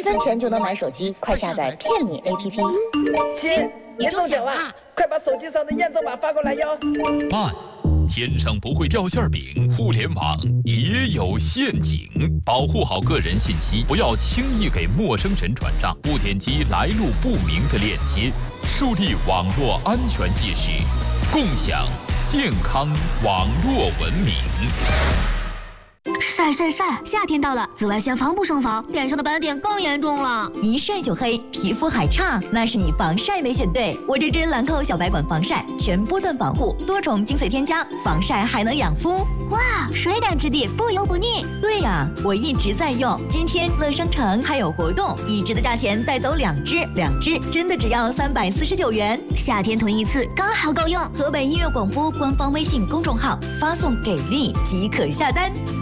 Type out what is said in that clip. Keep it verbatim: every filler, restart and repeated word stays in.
分钱就能买手机，快下载骗你 A P P。 亲，你中奖了，快把手机上的验证码发过来哟。 慢，天上不会掉馅饼，互联网也有陷阱，保护好个人信息，不要轻易给陌生人转账，不点击来路不明的链接，树立网络安全意识，共享健康网络文明。 晒晒晒！夏天到了，紫外线防不胜防，脸上的斑点更严重了。 一晒就黑，皮肤还差，那是你防晒没选对。我这支兰蔻小白管防晒，全波段防护，多重精粹添加，防晒还能养肤。 哇，水感质地，不油不腻。 对呀，我一直在用。今天乐商城还有活动，一支的价钱带走两支，两支真的只要三百四十九元。 夏天囤一次刚好够用。 河北音乐广播官方微信公众号发送给力即可下单。